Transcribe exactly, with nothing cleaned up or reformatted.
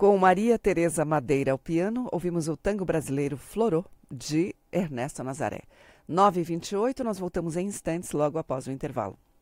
Com Maria Tereza Madeira ao piano, ouvimos o tango brasileiro Florô, de Ernesto Nazaré. nove e vinte e oito, nós voltamos em instantes, logo após o intervalo.